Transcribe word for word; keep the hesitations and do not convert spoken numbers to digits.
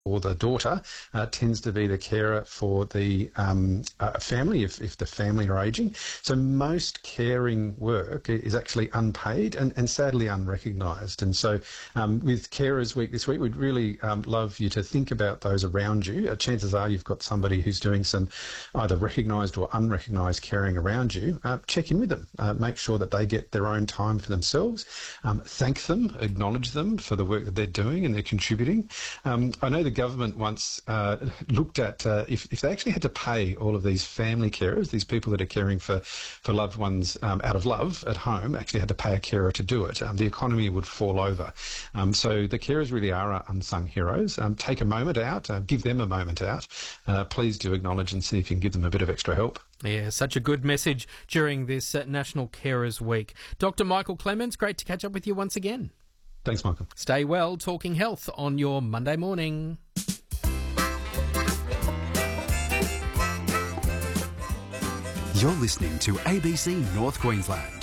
or the daughter uh, tends to be the carer for the um, uh, family if, if the family are ageing. So most caring work is actually unpaid and, and sadly unrecognised. And so um, with Carers Week this week, we'd really um, love you to think about those around you. Uh, chances are you've got somebody who's doing some either recognised or unrecognised caring around you. Uh, check in with them. Uh, make sure that they get their own time for themselves. Um, thank them, acknowledge them for the work that they're doing and they're contributing. Um, I know the government once uh, looked at uh, if, if they actually had to pay all of these family carers, these people that are caring for, for loved ones um, out of love at home, actually had to pay a carer to do it, um, the economy would fall over. Um, so the carers really are our unsung heroes. Um, take a moment out, uh, give them a moment out. Uh, please do acknowledge and see if you can give them a bit of extra help. Yeah, such a good message during this uh, National Carers Week. Doctor Michael Clemens, great to catch up with you once again. Thanks, Michael. Stay well, talking health on your Monday morning. You're listening to A B C North Queensland.